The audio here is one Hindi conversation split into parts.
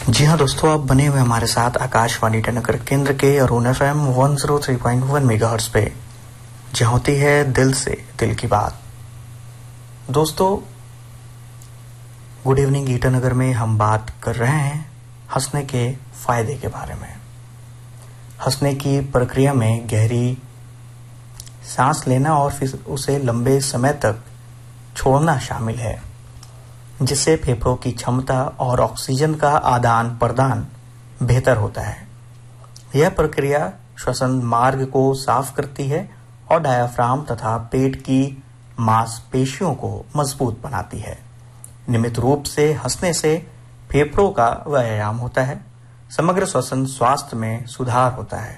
जी हाँ दोस्तों, आप बने हुए हमारे साथ आकाशवाणी ईटानगर केंद्र के अरुण FM 103.1 मेगाहर्ट्ज पे, जहाँ होती है दिल से दिल की बात। दोस्तों, गुड इवनिंग ईटानगर में हम बात कर रहे हैं हंसने के फायदे के बारे में। हंसने की प्रक्रिया में गहरी सांस लेना और फिर उसे लंबे समय तक छोड़ना शामिल है, जिससे फेफड़ों की क्षमता और ऑक्सीजन का आदान प्रदान बेहतर होता है। यह प्रक्रिया श्वसन मार्ग को साफ करती है और डायाफ्राम तथा पेट की मांसपेशियों को मजबूत बनाती है। नियमित रूप से हंसने से फेफड़ों का व्यायाम होता है, समग्र श्वसन स्वास्थ्य में सुधार होता है।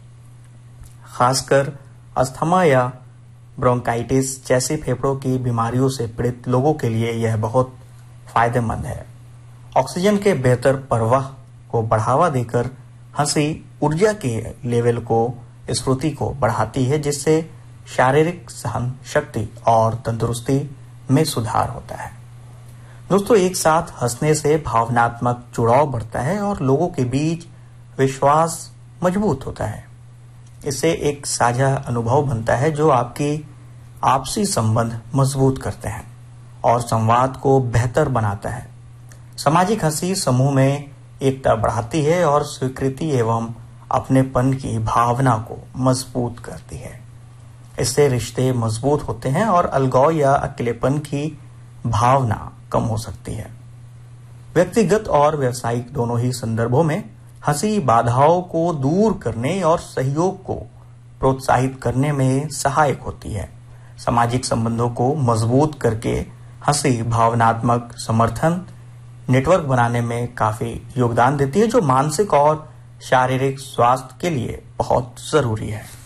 खासकर अस्थमा या ब्रोंकाइटिस जैसी फेफड़ों की बीमारियों से पीड़ित लोगों के लिए यह बहुत फायदेमंद है। ऑक्सीजन के बेहतर प्रवाह को बढ़ावा देकर हंसी ऊर्जा के लेवल को स्फूर्ति को बढ़ाती है, जिससे शारीरिक सहन शक्ति और तंदुरुस्ती में सुधार होता है। दोस्तों, एक साथ हंसने से भावनात्मक जुड़ाव बढ़ता है और लोगों के बीच विश्वास मजबूत होता है। इससे एक साझा अनुभव बनता है जो आपकी आपसी संबंध मजबूत करते हैं और संवाद को बेहतर बनाता है। सामाजिक हंसी समूह में एकता बढ़ाती है और स्वीकृति एवं अपनेपन की भावना को मजबूत करती है। इससे रिश्ते मजबूत होते हैं और अलगाव या अकेलेपन की भावना कम हो सकती है। व्यक्तिगत और व्यावसायिक दोनों ही संदर्भों में हंसी बाधाओं को दूर करने और सहयोग को प्रोत्साहित करने में सहायक होती है। सामाजिक संबंधों को मजबूत करके हंसी भावनात्मक समर्थन नेटवर्क बनाने में काफी योगदान देती है, जो मानसिक और शारीरिक स्वास्थ्य के लिए बहुत जरूरी है।